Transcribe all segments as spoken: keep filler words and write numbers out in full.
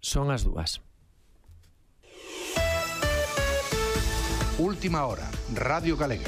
Son as dúas. Última hora, Radio Galega.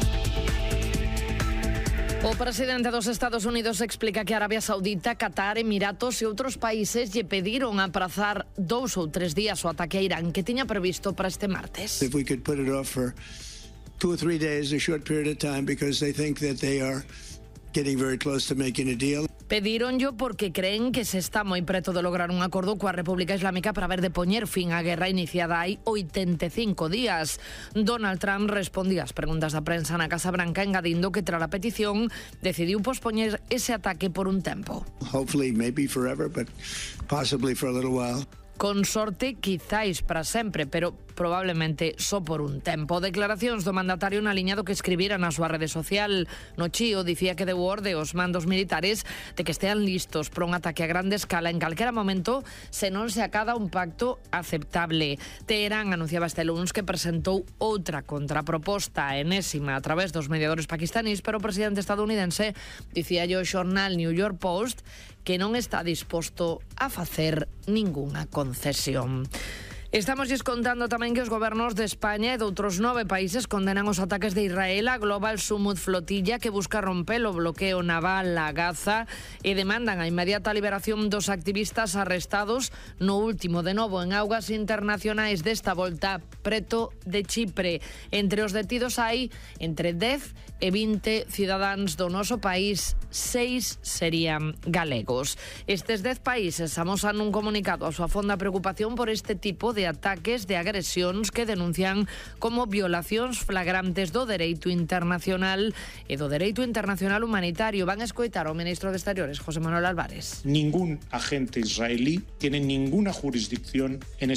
O presidente dos Estados Unidos explica que Arabia Saudita, Qatar, Emiratos e outros países lle pediron aprazar dous ou tres días o ataque a Irán que tiña previsto para este martes. If we could put it off for two or three days, a short period of time, because they think that they are getting very close to making a deal. Pedíronllo porque creen que se está moi preto de lograr un acordo coa República Islámica para ver de poñer fin á guerra iniciada hai oitenta e cinco días. Donald Trump respondía ás preguntas da prensa na Casa Branca engadindo que tras a petición decidiu pospoñer ese ataque por un tempo. Hopefully, maybe forever, but possibly for a little while. Con sorte, quizáis para sempre, pero probablemente só por un tempo. Declaracións do mandatario na liña do que escribira na súa rede social. No Chío dicía que deu orde aos mandos militares de que estean listos para un ataque a grande escala en calquera momento se non se acada un pacto aceptable. Teherán anunciaba este lunes que presentou outra contraproposta enésima a través dos mediadores paquistanís, pero o presidente estadounidense dicía o xornal New York Post que non está disposto a facer ningunha concesión. Estamos contando tamén que os gobernos de España e de outros nove países condenan os ataques de Israel á Global Summit Flotilla que busca romper o bloqueo naval a Gaza e demandan a inmediata liberación dos activistas arrestados no último de novo en augas internacionais desta volta preto de Chipre. Entre os detidos hai entre dez e vinte cidadáns do noso país, seis serían galegos. Estes dez países amosan un comunicado a súa fonda preocupación por este tipo de ataques de agresións que denuncian como violacións flagrantes do dereito internacional e do dereito internacional humanitario. Van a escoitar ao ministro de Exteriores, José Manuel Álvarez. Ningún agente israelí tiene ninguna jurisdicción en